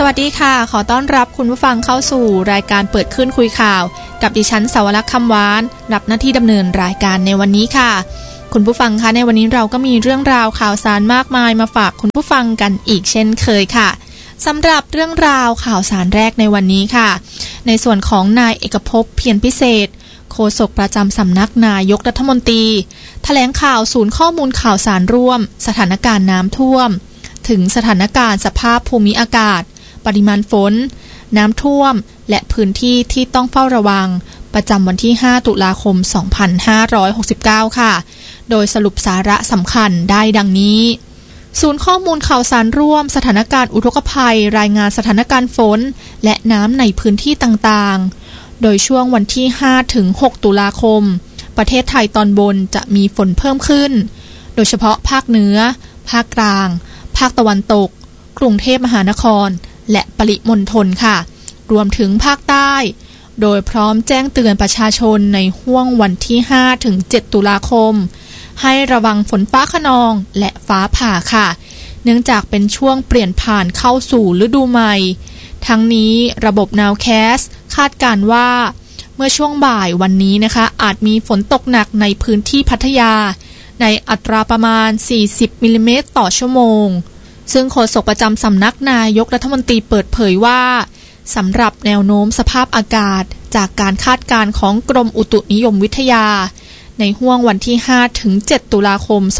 วัสดีค่ะขอต้อนรับคุณผู้ฟังเข้าสู่รายการเปิดขึ้นคุยข่าวกับดิฉันสาวรักษ์คำหวานรับหน้าที่ดำเนินรายการในวันนี้ค่ะคุณผู้ฟังคะในวันนี้เราก็มีเรื่องราวข่าวสารมากมายมาฝากคุณผู้ฟังกันอีกเช่นเคยค่ะสำหรับเรื่องราวข่าวสารแรกในวันนี้ค่ะในส่วนของนายเอกภพเพียรพิเศษโฆษกประจำสำนักนายกรัฐมนตรีแถลงข่าวศูนย์ข้อมูลข่าวสารร่วมสถานการณ์น้ำท่วมถึงสถานการณ์สภาพภูมิอากาศปริมาณฝนน้ำท่วมและพื้นที่ที่ต้องเฝ้าระวังประจำวันที่5ตุลาคม2569ค่ะโดยสรุปสาระสำคัญได้ดังนี้ศูนย์ข้อมูลข่าวสารร่วมสถานการณ์อุทกภัยรายงานสถานการณ์ฝนและน้ำในพื้นที่ต่างๆโดยช่วงวันที่5ถึง6ตุลาคมประเทศไทยตอนบนจะมีฝนเพิ่มขึ้นโดยเฉพาะภาคเหนือภาคกลางภาคตะวันตกกรุงเทพมหานครและปริมณฑลค่ะรวมถึงภาคใต้โดยพร้อมแจ้งเตือนประชาชนในห้วงวันที่5ถึง7ตุลาคมให้ระวังฝนฟ้าคะนองและฟ้าผ่าค่ะเนื่องจากเป็นช่วงเปลี่ยนผ่านเข้าสู่ฤดูใหม่ทั้งนี้ระบบ Nowcast คาดการณ์ว่าเมื่อช่วงบ่ายวันนี้นะคะอาจมีฝนตกหนักในพื้นที่พัทยาในอัตราประมาณ40มิลลิเมตรต่อชั่วโมงซึ่งโฆษกประจำสำนักนายกรัฐมนตรีเปิดเผยว่าสำหรับแนวโน้มสภาพอากาศจากการคาดการณ์ของกรมอุตุนิยมวิทยาในห้วงวันที่5ถึง7ตุลาคม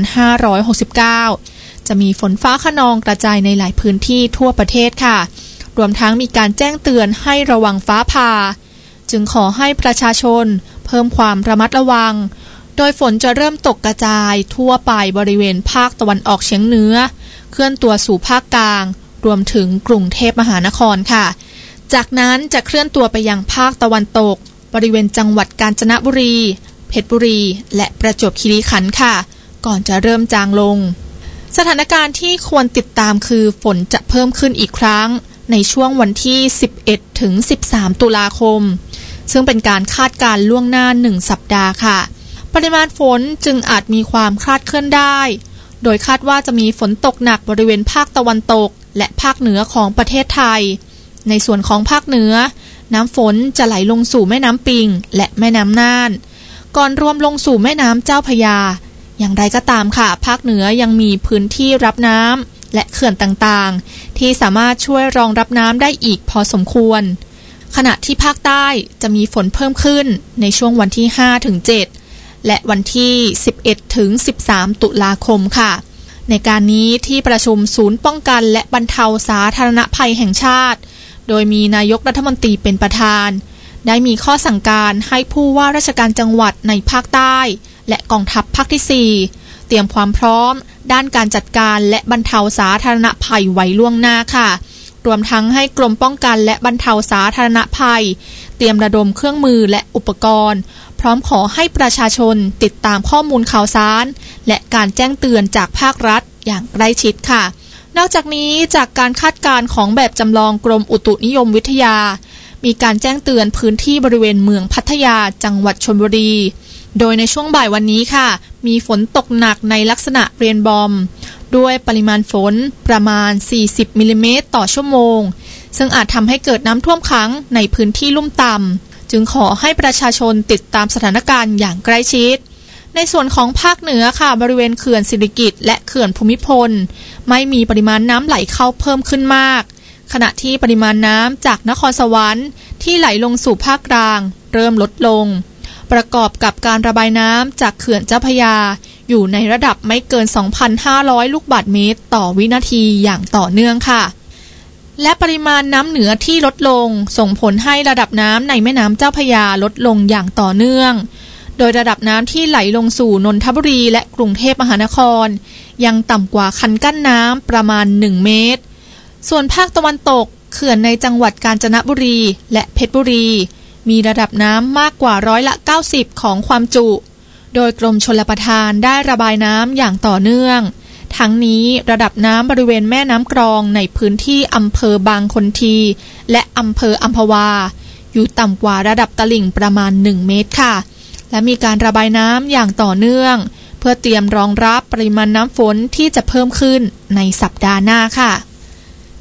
2569จะมีฝนฟ้าคะนองกระจายในหลายพื้นที่ทั่วประเทศค่ะรวมทั้งมีการแจ้งเตือนให้ระวังฟ้าผ่าจึงขอให้ประชาชนเพิ่มความระมัดระวังโดยฝนจะเริ่มตกกระจายทั่วไปบริเวณภาคตะวันออกเฉียงเหนือเคลื่อนตัวสู่ภาคกลางรวมถึงกรุงเทพมหานครค่ะจากนั้นจะเคลื่อนตัวไปยังภาคตะวันตกบริเวณจังหวัดกาญจนบุรีเพชรบุรีและประจวบคีรีขันธ์ค่ะก่อนจะเริ่มจางลงสถานการณ์ที่ควรติดตามคือฝนจะเพิ่มขึ้นอีกครั้งในช่วงวันที่11ถึง13ตุลาคมซึ่งเป็นการคาดการณ์ล่วงหน้า1สัปดาห์ค่ะปริมาณฝนจึงอาจมีความคลาดเคลื่อนได้โดยคาดว่าจะมีฝนตกหนักบริเวณภาคตะวันตกและภาคเหนือของประเทศไทยในส่วนของภาคเหนือน้ำฝนจะไหลลงสู่แม่น้ำปิงและแม่น้ำน่านก่อนรวมลงสู่แม่น้ำเจ้าพระยาอย่างไรก็ตามค่ะภาคเหนือยังมีพื้นที่รับน้ำและเขื่อนต่างๆที่สามารถช่วยรองรับน้ำได้อีกพอสมควรขณะที่ภาคใต้จะมีฝนเพิ่มขึ้นในช่วงวันที่5ถึง7และวันที่11ถึง13ตุลาคมค่ะในการนี้ที่ประชุมศูนย์ป้องกันและบรรเทาสาธารณภัยแห่งชาติโดยมีนายกรัฐมนตรีเป็นประธานได้มีข้อสั่งการให้ผู้ว่าราชการจังหวัดในภาคใต้และกองทัพภาคที่4เตรียมความพร้อมด้านการจัดการและบรรเทาสาธารณภัยไว้ล่วงหน้าค่ะรวมทั้งให้กรมป้องกันและบรรเทาสาธารณภัยเตรียมระดมเครื่องมือและอุปกรณ์พร้อมขอให้ประชาชนติดตามข้อมูลข่าวสารและการแจ้งเตือนจากภาครัฐอย่างใกล้ชิดค่ะนอกจากนี้จากการคาดการณ์ของแบบจำลองกรมอุตุนิยมวิทยามีการแจ้งเตือนพื้นที่บริเวณเมืองพัทยาจังหวัดชลบุรีโดยในช่วงบ่ายวันนี้ค่ะมีฝนตกหนักในลักษณะเรนบอมด้วยปริมาณฝนประมาณ40มิลลิเมตรต่อชั่วโมงซึ่งอาจทำให้เกิดน้ำท่วมขังในพื้นที่ลุ่มต่ำจึงขอให้ประชาชนติดตามสถานการณ์อย่างใกล้ชิดในส่วนของภาคเหนือค่ะบริเวณเขื่อนสิริกิติ์และเขื่อนภูมิพลไม่มีปริมาณน้ำไหลเข้าเพิ่มขึ้นมากขณะที่ปริมาณน้ำจากนครสวรรค์ที่ไหลลงสู่ภาคกลางเริ่มลดลงประกอบกับการระบายน้ำจากเขื่อนเจ้าพระยาอยู่ในระดับไม่เกิน 2,500 ลูกบาศก์เมตรต่อวินาทีอย่างต่อเนื่องค่ะและปริมาณน้ำเหนือที่ลดลงส่งผลให้ระดับน้ำในแม่น้ำเจ้าพระยาลดลงอย่างต่อเนื่องโดยระดับน้ำที่ไหลลงสู่นนทบุรีและกรุงเทพมหานครยังต่ำกว่าคันกั้นน้ำประมาณ1เมตรส่วนภาคตะวันตกเขื่อนในจังหวัดกาญจนบุรีและเพชรบุรีมีระดับน้ำมากกว่า90%ของความจุโดยกรมชลประทานได้ระบายน้ำอย่างต่อเนื่องทั้งนี้ระดับน้ำบริเวณแม่น้ำกรองในพื้นที่อำเภอบางคนทีและอำเภออัมพวาอยู่ต่ำกว่าระดับตลิ่งประมาณ1เมตรค่ะและมีการระบายน้ำอย่างต่อเนื่องเพื่อเตรียมรองรับปริมาณน้ำฝนที่จะเพิ่มขึ้นในสัปดาห์หน้าค่ะ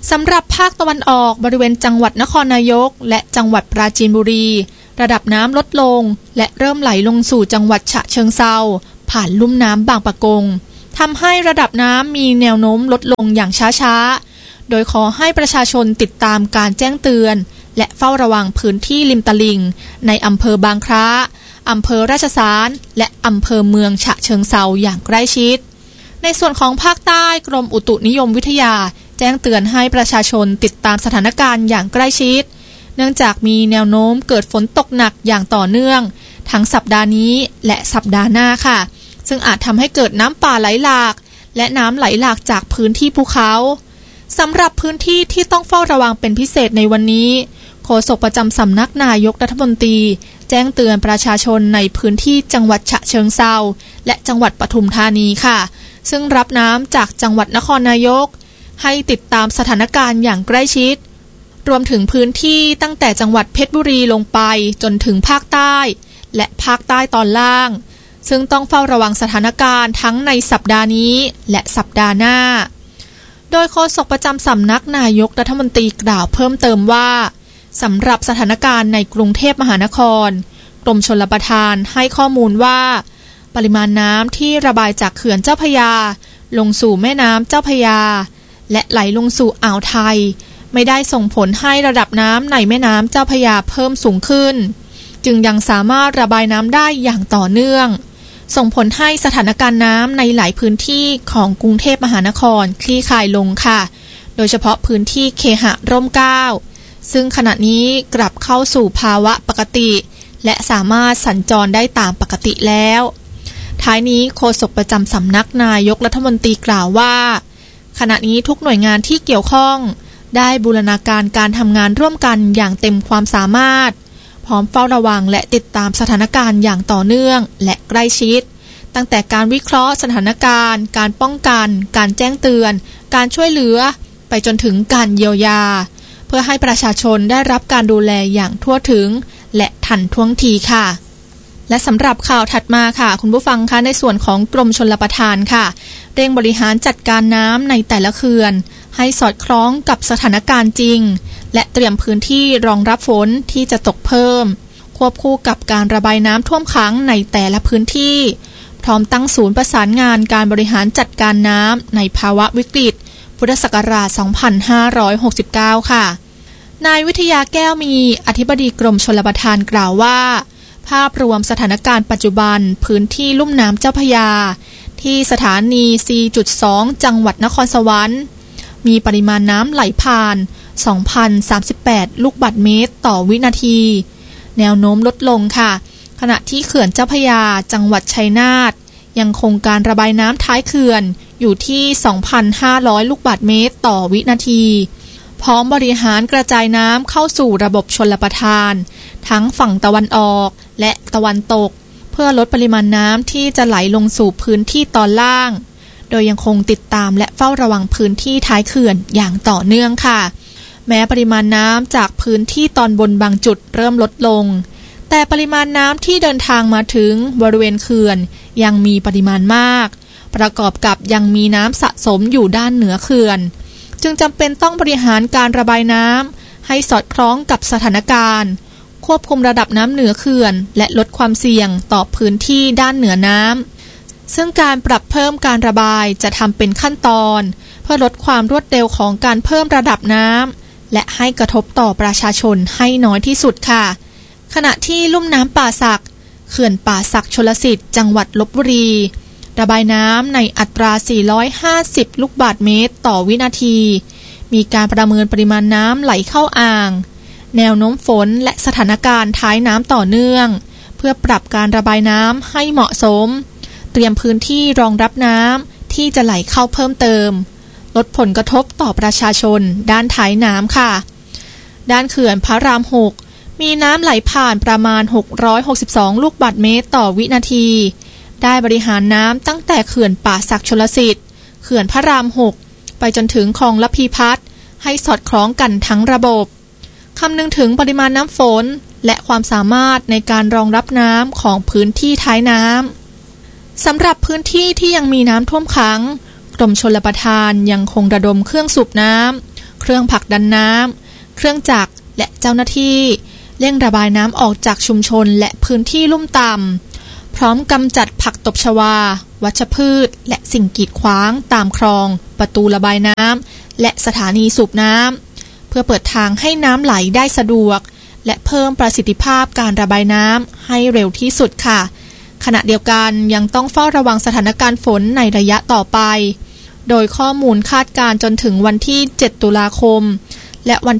สำหรับภาคตะวันออกบริเวณจังหวัดนครนายกและจังหวัดปราจีนบุรีระดับน้ำลดลงและเริ่มไหลลงสู่จังหวัดฉะเชิงเทราผ่านลุ่มน้ำบางปะกงทำให้ระดับน้ำมีแนวโน้มลดลงอย่างช้าๆโดยขอให้ประชาชนติดตามการแจ้งเตือนและเฝ้าระวังพื้นที่ริมตลิ่งในอำเภอบางคล้าอำเภอราชสารและอำเภอเมืองฉะเชิงเทราอย่างใกล้ชิดในส่วนของภาคใต้กรมอุตุนิยมวิทยาแจ้งเตือนให้ประชาชนติดตามสถานการณ์อย่างใกล้ชิดเนื่องจากมีแนวโน้มเกิดฝนตกหนักอย่างต่อเนื่องทั้งสัปดาห์นี้และสัปดาห์หน้าค่ะซึ่งอาจทำให้เกิดน้ำป่าไหลหลากและน้ำไหลหลากจากพื้นที่ภูเขาสำหรับพื้นที่ที่ต้องเฝ้าระวังเป็นพิเศษในวันนี้โฆษกประจำสำนักนายกรัฐมนตรีแจ้งเตือนประชาชนในพื้นที่จังหวัดฉะเชิงเทราและจังหวัดปทุมธานีค่ะซึ่งรับน้ำจากจังหวัดนครนายกให้ติดตามสถานการณ์อย่างใกล้ชิดรวมถึงพื้นที่ตั้งแต่จังหวัดเพชรบุรีลงไปจนถึงภาคใต้และภาคใต้ตอนล่างซึ่งต้องเฝ้าระวังสถานการณ์ทั้งในสัปดาห์นี้และสัปดาห์หน้าโดยโฆษกประจำสำนักนายกรัฐมนตรีกล่าวเพิ่มเติมว่าสำหรับสถานการณ์ในกรุงเทพมหานครกรมชลประทานให้ข้อมูลว่าปริมาณน้ำที่ระบายจากเขื่อนเจ้าพระยาลงสู่แม่น้ำเจ้าพระยาและไหลลงสู่อ่าวไทยไม่ได้ส่งผลให้ระดับน้ำในแม่น้ำเจ้าพระยาเพิ่มสูงขึ้นจึงยังสามารถระบายน้ำได้อย่างต่อเนื่องส่งผลให้สถานการณ์น้ำในหลายพื้นที่ของกรุงเทพมหานครคลี่คลายลงค่ะโดยเฉพาะพื้นที่เคหะร่มเกล้าซึ่งขณะนี้กลับเข้าสู่ภาวะปกติและสามารถสัญจรได้ตามปกติแล้วท้ายนี้โฆษกประจำสำนักนายกรัฐมนตรีกล่าวว่าขณะนี้ทุกหน่วยงานที่เกี่ยวข้องได้บูรณาการการทำงานร่วมกันอย่างเต็มความสามารถพร้อมเฝ้าระวังและติดตามสถานการณ์อย่างต่อเนื่องและใกล้ชิดตั้งแต่การวิเคราะห์สถานการณ์การป้องกันการแจ้งเตือนการช่วยเหลือไปจนถึงการเยียวยาเพื่อให้ประชาชนได้รับการดูแลอย่างทั่วถึงและทันท่วงทีค่ะและสำหรับข่าวถัดมาค่ะคุณผู้ฟังคะในส่วนของกรมชลประทานค่ะเร่งบริหารจัดการน้ำในแต่ละเขื่อนให้สอดคล้องกับสถานการณ์จริงและเตรียมพื้นที่รองรับฝนที่จะตกเพิ่มควบคู่กับการระบายน้ำท่วมขังในแต่ละพื้นที่พร้อมตั้งศูนย์ประสานงานการบริหารจัดการน้ำในภาวะวิกฤตพุทธศักราช 2569 ค่ะนายวิทยาแก้วมีอธิบดีกรมชลประทานกล่าวว่าภาพรวมสถานการณ์ปัจจุบันพื้นที่ลุ่มน้ำเจ้าพระยาที่สถานี 4.2 จังหวัดนครสวรรค์มีปริมาณน้ำไหลผ่าน 2,038 ลูกบาศก์เมตรต่อวินาทีแนวโน้มลดลงค่ะขณะที่เขื่อนเจ้าพระยาจังหวัดชัยนาทยังคงการระบายน้ำท้ายเขื่อนอยู่ที่ 2,500 ลูกบาศก์เมตรต่อวินาทีพร้อมบริหารกระจายน้ำเข้าสู่ระบบชลประทานทั้งฝั่งตะวันออกและตะวันตกเพื่อลดปริมาณน้ำที่จะไหลลงสู่พื้นที่ตอนล่างโดยยังคงติดตามและเฝ้าระวังพื้นที่ท้ายเขื่อนอย่างต่อเนื่องค่ะแม้ปริมาณน้ำจากพื้นที่ตอนบนบางจุดเริ่มลดลงแต่ปริมาณน้ำที่เดินทางมาถึงบริเวณเขื่อนยังมีปริมาณมากประกอบกับยังมีน้ำสะสมอยู่ด้านเหนือเขื่อนจึงจำเป็นต้องบริหารการระบายน้ำให้สอดคล้องกับสถานการณ์ควบคุมระดับน้ำเหนือเขื่อนและลดความเสี่ยงต่อพื้นที่ด้านเหนือน้ำซึ่งการปรับเพิ่มการระบายจะทำเป็นขั้นตอนเพื่อลดความรวดเร็วของการเพิ่มระดับน้ำและให้กระทบต่อประชาชนให้น้อยที่สุดค่ะขณะที่ลุ่มน้ำป่าสักเขื่อนป่าสักชลสิทธิ์จังหวัดลพบุรีระบายน้ำในอัตรา 450 ลูกบาศก์เมตรต่อวินาทีมีการประเมินปริมาณน้ำไหลเข้าอ่างแนวโน้มฝนและสถานการณ์ท้ายน้ำต่อเนื่องเพื่อปรับการระบายน้ำให้เหมาะสมเตรียมพื้นที่รองรับน้ำที่จะไหลเข้าเพิ่มเติมลดผลกระทบต่อประชาชนด้านท้ายน้ำค่ะด้านเขื่อนพระราม 6มีน้ำไหลผ่านประมาณ662ลูกบาศก์เมตรต่อวินาทีได้บริหารน้ำตั้งแต่เขื่อนป่าสักชลสิทธิ์เขื่อนพระราม 6ไปจนถึงคลองระพีพัฒน์ให้สอดคล้องกันทั้งระบบคำนึงถึงปริมาณน้ำฝนและความสามารถในการรองรับน้ำของพื้นที่ท้ายน้ำสำหรับพื้นที่ที่ยังมีน้ำท่วมขังกรมชลประทานยังคงระดมเครื่องสูบน้ำเครื่องผลักดันน้ำเครื่องจักรและเจ้าหน้าที่เร่งระบายน้ำออกจากชุมชนและพื้นที่ลุ่มต่ำพร้อมกำจัดผักตบชวาวัชพืชและสิ่งกีดขวางตามคลองประตูระบายน้ำและสถานีสูบน้ำเพื่อเปิดทางให้น้ำไหลได้สะดวกและเพิ่มประสิทธิภาพการระบายน้ำให้เร็วที่สุดค่ะขณะเดียวกันยังต้องเฝ้าระวังสถานการณ์ฝนในระยะต่อไปโดยข้อมูลคาดการณ์จนถึงวันที่7 ตุลาคมและวัน